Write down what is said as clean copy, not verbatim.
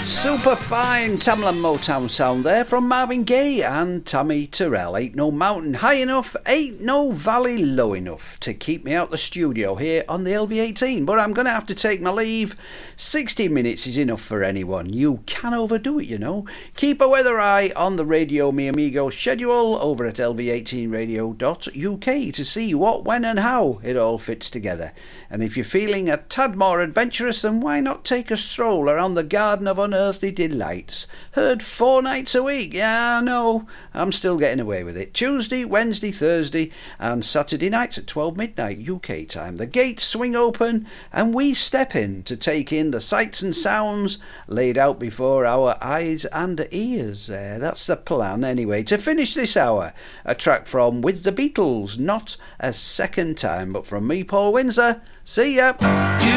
Super fine Tamlin Motown sound there from Marvin Gaye and Tammy Terrell. Ain't no mountain high enough, ain't no valley low enough to keep me out the studio here on the LV18. But I'm going to have to take my leave. 60 minutes is enough for anyone. You can overdo it, you know. Keep a weather eye on the Radio Mi Amigo schedule over at lv18radio.uk to see what, when and how it all fits together. And if you're feeling a tad more adventurous, then why not take a stroll around the Garden of Unearthly Delights? Heard 4 nights a week. Yeah, I know. I'm still getting away with it. Tuesday, Wednesday, Thursday and Saturday nights at 12 midnight UK time. The gates swing open and we step in to take in the sights and sounds laid out before our eyes and ears. That's the plan anyway. To finish this hour, a track from With the Beatles, Not a Second Time. But from me, Paul Windsor, see ya.